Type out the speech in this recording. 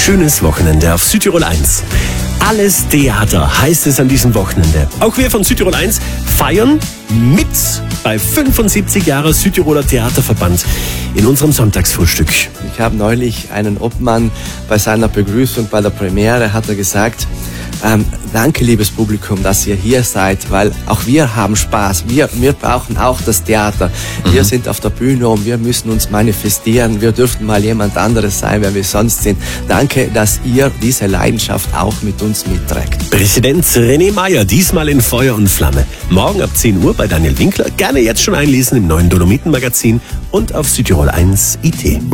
schönes Wochenende auf Südtirol 1. Alles Theater heißt es an diesem Wochenende. Auch wir von Südtirol 1 feiern mit bei 75 Jahre Südtiroler Theaterverband in unserem Sonntagsfrühstück. Ich habe neulich einen Obmann bei seiner Begrüßung bei der Premiere hat er gesagt, danke liebes Publikum, dass ihr hier seid, weil auch wir haben Spaß. Wir brauchen auch das Theater. Wir sind auf der Bühne und wir müssen uns manifestieren. Wir dürften mal jemand anderes sein, wer wir sonst sind. Danke, dass ihr diese Leidenschaft auch mit uns mitträgt. Präsident René Meyer, diesmal in Feuer und Flamme. Morgen ab 10 Uhr bei Daniel Winkler. Gerne jetzt schon einlesen im neuen Dolomiten-Magazin und auf Südtirol 1 IT.